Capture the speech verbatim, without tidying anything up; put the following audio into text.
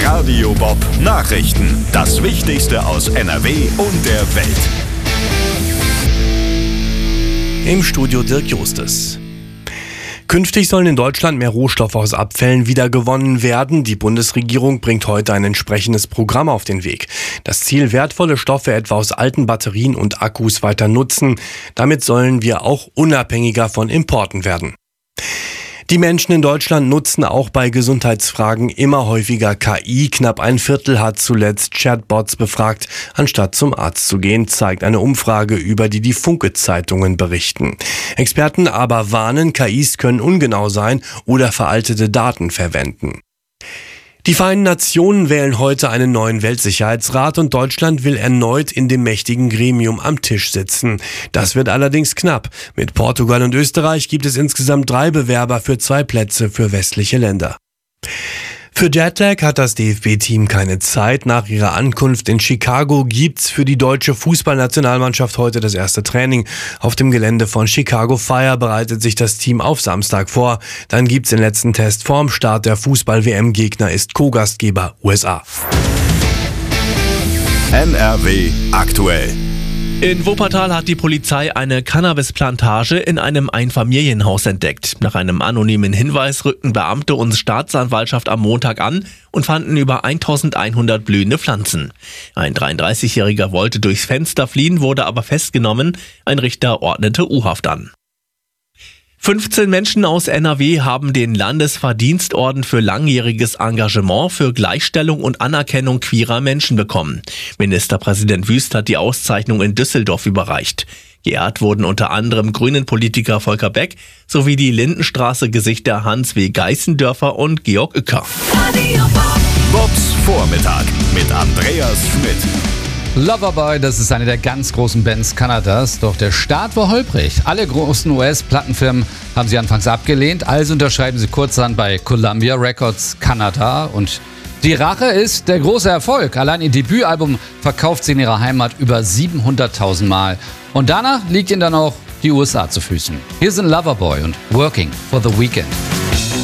Radio Bob Nachrichten. Das Wichtigste aus N R W und der Welt. Im Studio Dirk Justus. Künftig sollen in Deutschland mehr Rohstoffe aus Abfällen wiedergewonnen werden. Die Bundesregierung bringt heute ein entsprechendes Programm auf den Weg. Das Ziel: wertvolle Stoffe etwa aus alten Batterien und Akkus weiter nutzen. Damit sollen wir auch unabhängiger von Importen werden. Die Menschen in Deutschland nutzen auch bei Gesundheitsfragen immer häufiger K I. Knapp ein Viertel hat zuletzt Chatbots befragt, anstatt zum Arzt zu gehen, zeigt eine Umfrage, über die die Funke-Zeitungen berichten. Experten aber warnen, K Is können ungenau sein oder veraltete Daten verwenden. Die Vereinten Nationen wählen heute einen neuen Weltsicherheitsrat und Deutschland will erneut in dem mächtigen Gremium am Tisch sitzen. Das wird allerdings knapp. Mit Portugal und Österreich gibt es insgesamt drei Bewerber für zwei Plätze für westliche Länder. Für Jetlag hat das D F B-Team keine Zeit. Nach ihrer Ankunft in Chicago gibt's für die deutsche Fußballnationalmannschaft heute das erste Training. Auf dem Gelände von Chicago Fire bereitet sich das Team auf Samstag vor. Dann gibt's den letzten Test vorm Start der Fußball-W M. Gegner ist Co-Gastgeber U S A. N R W aktuell. In Wuppertal hat die Polizei eine Cannabisplantage in einem Einfamilienhaus entdeckt. Nach einem anonymen Hinweis rückten Beamte und Staatsanwaltschaft am Montag an und fanden über eintausendeinhundert blühende Pflanzen. Ein dreiunddreißigjähriger wollte durchs Fenster fliehen, wurde aber festgenommen. Ein Richter ordnete U-Haft an. fünfzehn Menschen aus N R W haben den Landesverdienstorden für langjähriges Engagement für Gleichstellung und Anerkennung queerer Menschen bekommen. Ministerpräsident Wüst hat die Auszeichnung in Düsseldorf überreicht. Geehrt wurden unter anderem Grünen-Politiker Volker Beck sowie die Lindenstraße-Gesichter Hans W. Geißendörfer und Georg Uecker. Bobs Vormittag mit Andreas Schmidt. Loverboy, das ist eine der ganz großen Bands Kanadas, doch der Start war holprig. Alle großen U S-Plattenfirmen haben sie anfangs abgelehnt, also unterschreiben sie kurzerhand bei Columbia Records Kanada und die Rache ist der große Erfolg. Allein ihr Debütalbum verkauft sie in ihrer Heimat über siebenhunderttausend Mal und danach liegt ihnen dann auch die U S A zu Füßen. Hier sind Loverboy und Working for the Weekend.